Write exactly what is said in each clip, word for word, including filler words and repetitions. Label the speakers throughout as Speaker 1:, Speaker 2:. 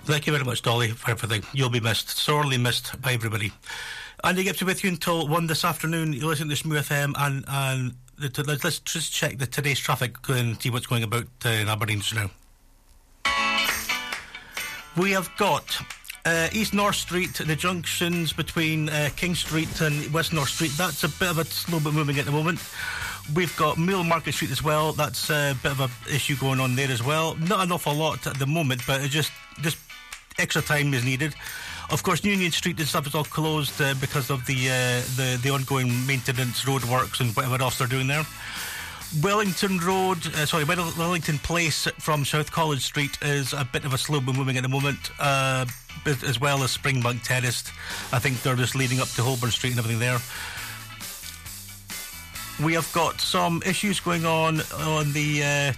Speaker 1: Thank you very much, Dolly, for everything. You'll be missed, sorely missed by everybody. Andy Gibson with you until one this afternoon. You listen to Smooth F M, and and the, let's, let's just check the today's traffic and see what's going about uh, in Aberdeen just now. We have got uh, East North Street, the junctions between uh, King Street and West North Street. That's a bit of a slow bit moving at the moment. We've got Mill Market Street as well. That's a bit of a issue going on there as well. Not an awful lot at the moment, but it just just extra time is needed. Of course, Union Street and stuff is all closed uh, because of the, uh, the the ongoing maintenance, road works, and whatever else they're doing there. Wellington Road, uh, sorry, Wellington Place from South College Street is a bit of a slow moving at the moment, uh, as well as Springbank Terrace. I think they're just leading up to Holborn Street and everything there. We have got some issues going on on the uh,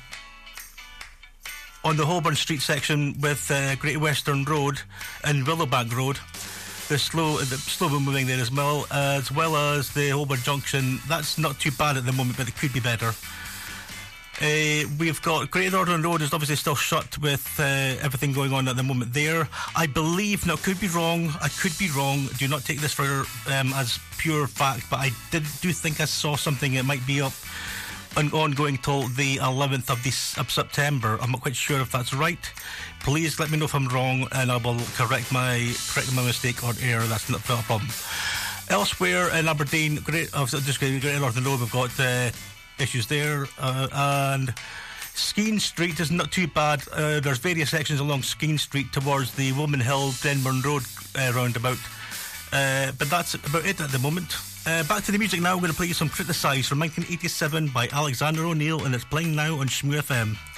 Speaker 1: on the Holborn Street section with uh, Great Western Road and Willowbank Road. The slow, the slow moving there as well, uh, as well as the Holborn Junction. That's not too bad at the moment, but it could be better. Uh, we've got Great Northern Road is obviously still shut with uh, everything going on at the moment there. I believe, now, could be wrong, I could be wrong, do not take this for um, as pure fact, but I did do think I saw something that might be up and ongoing till the eleventh of, this, of September. I'm not quite sure if that's right. Please let me know if I'm wrong, and I will correct my correct my mistake on air. That's not a problem. Elsewhere in Aberdeen, Great, oh, just Great Northern Road, we've got uh, issues there, uh, and Skene Street is not too bad. Uh, there's various sections along Skene Street towards the Woman Hill Denburn Road uh, roundabout, uh, but that's about it at the moment. Uh, back to the music now. I'm going to play you some Criticise from nineteen eighty-seven by Alexander O'Neill, and it's playing now on Shmoo F M.